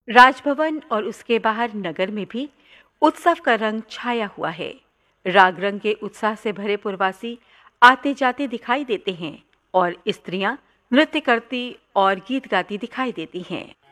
राजभवन और उसके बाहर नगर में भी उत्सव का रंग छाया हुआ है। राग रंग के उत्साह से भरे पुरवासी आते जाते दिखाई देते हैं और स्त्रियां नृत्य करती और गीत गाती दिखाई देती हैं।